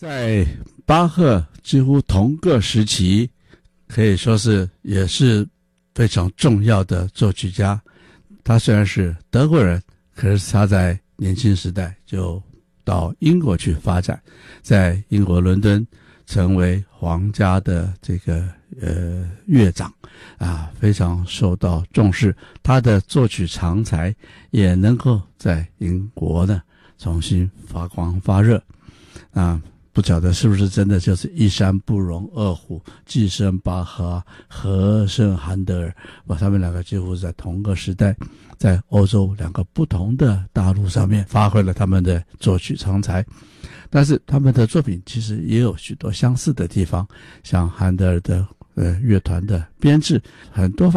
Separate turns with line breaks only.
在巴赫几乎同个时期，可以说也是非常重要的作曲家。他虽然是德国人，可是他在年轻时代就到英国去发展，在英国伦敦成为皇家的这个乐长啊，非常受到重视。他的作曲长才也能够在英国呢重新发光发热啊。不晓得是不是真的就是一山不容二虎，既生巴赫，何生韩德尔，他们两个几乎在同个时代，在欧洲两个不同的大陆上面发挥了他们的作曲长才。但是他们的作品其实也有许多相似的地方，像韩德尔的乐团的编制很多